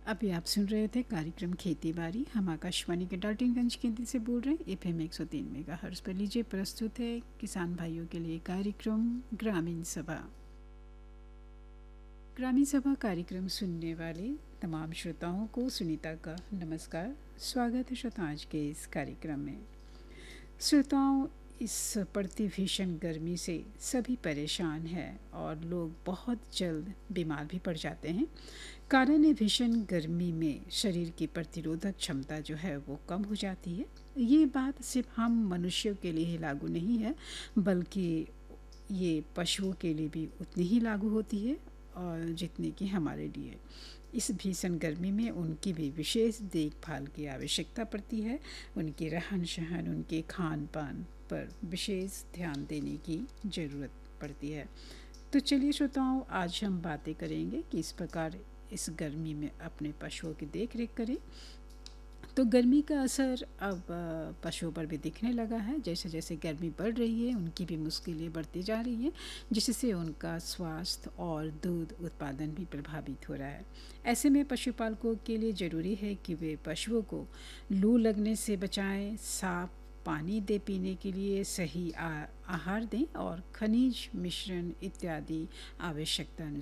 अभी आप सुन रहे थे कार्यक्रम खेती बाड़ी। हम आकाशवाणी के डाल्टनगंज केंद्र से बोल रहे हैं। एफएम 103 मेगाहर्ट्ज़ पर लीजिए प्रस्तुत है किसान भाइयों के लिए कार्यक्रम ग्रामीण सभा। ग्रामीण सभा कार्यक्रम सुनने वाले तमाम श्रोताओं को सुनीता का नमस्कार। स्वागत है श्रोता आज के इस कार्यक्रम में। श्रोताओं, इस पड़ती भीषण गर्मी से सभी परेशान हैं और लोग बहुत जल्द बीमार भी पड़ जाते हैं। कारण है भीषण गर्मी में शरीर की प्रतिरोधक क्षमता जो है वो कम हो जाती है। ये बात सिर्फ हम मनुष्यों के लिए ही लागू नहीं है, बल्कि ये पशुओं के लिए भी उतनी ही लागू होती है और जितनी कि हमारे लिए। इस भीषण गर्मी में उनकी भी विशेष देखभाल की आवश्यकता पड़ती है। उनके रहन सहन, उनके खान पान पर विशेष ध्यान देने की ज़रूरत पड़ती है। तो चलिए श्रोताओं, आज हम बातें करेंगे कि इस प्रकार इस गर्मी में अपने पशुओं की देख रेख करें। तो गर्मी का असर अब पशुओं पर भी दिखने लगा है। जैसे जैसे गर्मी बढ़ रही है, उनकी भी मुश्किलें बढ़ती जा रही हैं, जिससे उनका स्वास्थ्य और दूध उत्पादन भी प्रभावित हो रहा है। ऐसे में पशुपालकों के लिए ज़रूरी है कि वे पशुओं को लू लगने से बचाएं, साफ पानी दे पीने के लिए, सही आहार दें और खनिज मिश्रण इत्यादि आवश्यकता